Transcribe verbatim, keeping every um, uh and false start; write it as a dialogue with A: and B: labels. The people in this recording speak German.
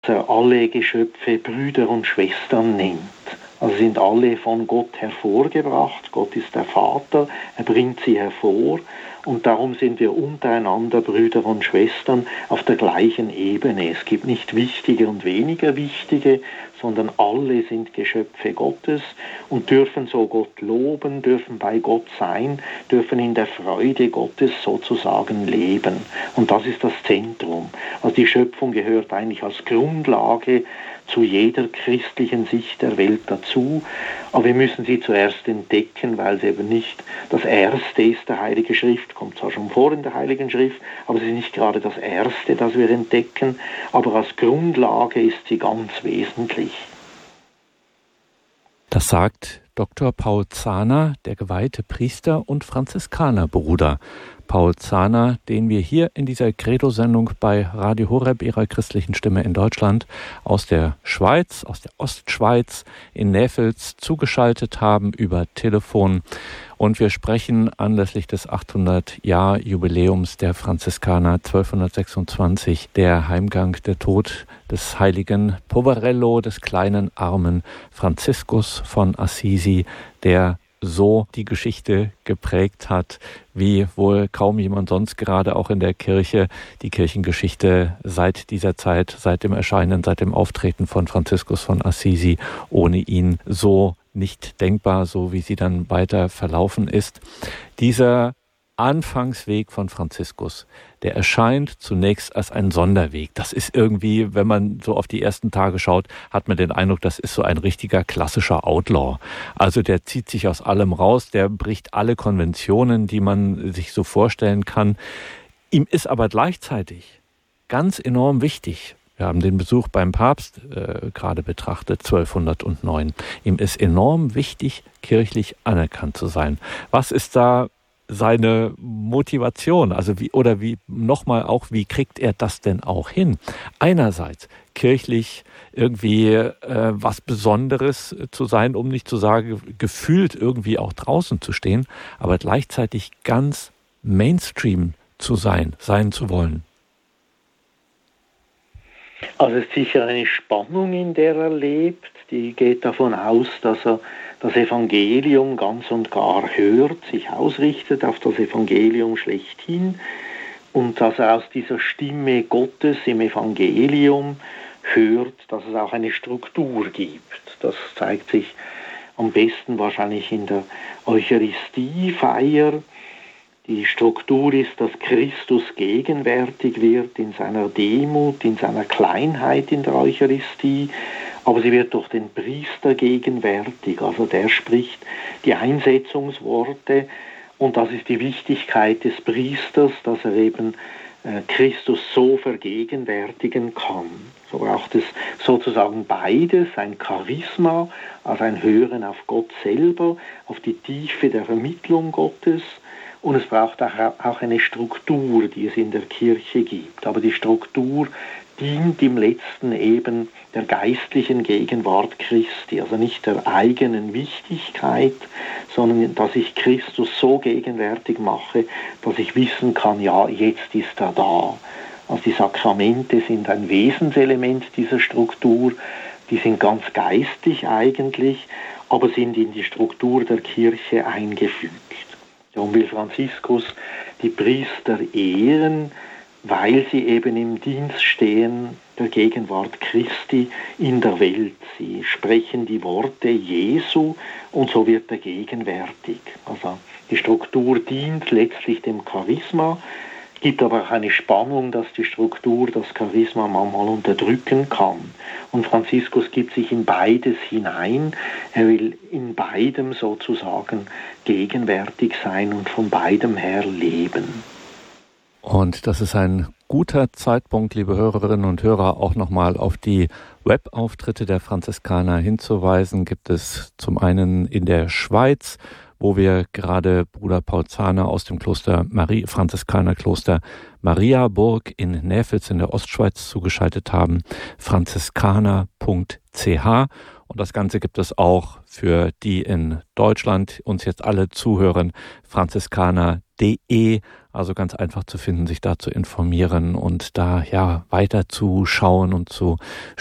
A: er alle Geschöpfe Brüder und Schwestern nennt. Also sind alle von Gott hervorgebracht. Gott ist der Vater, er bringt sie hervor. Und darum sind wir untereinander Brüder und Schwestern auf der gleichen Ebene. Es gibt nicht wichtige und weniger wichtige, sondern alle sind Geschöpfe Gottes und dürfen so Gott loben, dürfen bei Gott sein, dürfen in der Freude Gottes sozusagen leben. Und das ist das Zentrum. Also die Schöpfung gehört eigentlich als Grundlage zu jeder christlichen Sicht der Welt dazu. Aber wir müssen sie zuerst entdecken, weil es eben nicht das Erste ist der Heilige Schrift, kommt zwar schon vor in der Heiligen Schrift, aber es ist nicht gerade das Erste, das wir entdecken, aber als Grundlage ist sie ganz wesentlich.
B: Das sagt Doktor Paul Zahner, der geweihte Priester und Franziskanerbruder. Paul Zahner, den wir hier in dieser Credo-Sendung bei Radio Horeb, ihrer christlichen Stimme in Deutschland, aus der Schweiz, aus der Ostschweiz in Näfels zugeschaltet haben über Telefon. Und wir sprechen anlässlich des achthundert-Jahr-Jubiläums der Franziskaner zwölfhundertsechsundzwanzig, der Heimgang, der Tod des heiligen Poverello, des kleinen armen Franziskus von Assisi, der so die Geschichte geprägt hat, wie wohl kaum jemand sonst, gerade auch in der Kirche, die Kirchengeschichte seit dieser Zeit, seit dem Erscheinen, seit dem Auftreten von Franziskus von Assisi, ohne ihn so nicht denkbar, so wie sie dann weiter verlaufen ist. Dieser Anfangsweg von Franziskus, der erscheint zunächst als ein Sonderweg. Das ist irgendwie, wenn man so auf die ersten Tage schaut, hat man den Eindruck, das ist so ein richtiger klassischer Outlaw. Also der zieht sich aus allem raus, der bricht alle Konventionen, die man sich so vorstellen kann. Ihm ist aber gleichzeitig ganz enorm wichtig. Wir haben den Besuch beim Papst äh, gerade betrachtet, zwölfhundertneun. Ihm ist enorm wichtig, kirchlich anerkannt zu sein. Was ist da seine Motivation? Also wie, oder wie, nochmal auch, wie kriegt er das denn auch hin? Einerseits kirchlich irgendwie äh, was Besonderes zu sein, um nicht zu sagen, gefühlt irgendwie auch draußen zu stehen, aber gleichzeitig ganz Mainstream zu sein, sein zu wollen.
A: Also es ist sicher eine Spannung, in der er lebt, die geht davon aus, dass er das Evangelium ganz und gar hört, sich ausrichtet auf das Evangelium schlechthin und dass er aus dieser Stimme Gottes im Evangelium hört, dass es auch eine Struktur gibt. Das zeigt sich am besten wahrscheinlich in der Eucharistiefeier. Die Struktur ist, dass Christus gegenwärtig wird in seiner Demut, in seiner Kleinheit in der Eucharistie, aber sie wird durch den Priester gegenwärtig, also der spricht die Einsetzungsworte und das ist die Wichtigkeit des Priesters, dass er eben äh, Christus so vergegenwärtigen kann. So braucht es sozusagen beides, ein Charisma, also ein Hören auf Gott selber, auf die Tiefe der Vermittlung Gottes. Und es braucht auch eine Struktur, die es in der Kirche gibt. Aber die Struktur dient im Letzten eben der geistlichen Gegenwart Christi, also nicht der eigenen Wichtigkeit, sondern dass ich Christus so gegenwärtig mache, dass ich wissen kann, ja, jetzt ist er da. Also die Sakramente sind ein Wesenselement dieser Struktur, die sind ganz geistig eigentlich, aber sind in die Struktur der Kirche eingefügt. Darum will Franziskus die Priester ehren, weil sie eben im Dienst stehen der Gegenwart Christi in der Welt. Sie sprechen die Worte Jesu und so wird er gegenwärtig. Also die Struktur dient letztlich dem Charisma, gibt aber auch eine Spannung, dass die Struktur das Charisma manchmal unterdrücken kann. Und Franziskus gibt sich in beides hinein. Er will in beidem sozusagen gegenwärtig sein und von beidem her leben.
B: Und das ist ein guter Zeitpunkt, liebe Hörerinnen und Hörer, auch nochmal auf die Webauftritte der Franziskaner hinzuweisen. Gibt es zum einen in der Schweiz wo wir gerade Bruder Paul Zahner aus dem Kloster Marie, Franziskanerkloster Mariaburg in Näfels in der Ostschweiz zugeschaltet haben. franziskaner punkt c h. Und das Ganze gibt es auch für die in Deutschland uns jetzt alle zuhören, franziskaner punkt de, also ganz einfach zu finden, sich da zu informieren und da ja weiter zu schauen und zu